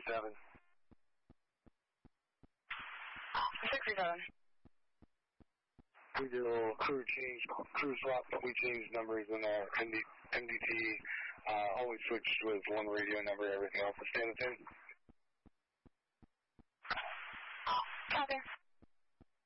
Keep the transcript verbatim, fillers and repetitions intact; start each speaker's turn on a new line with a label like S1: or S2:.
S1: sixty-seven.
S2: sixty-seven.
S1: We did a little crew change, crew swap. We changed numbers in our M D, M D T. Uh, always switched with one radio number. Everything else is staying the same.
S2: Copy.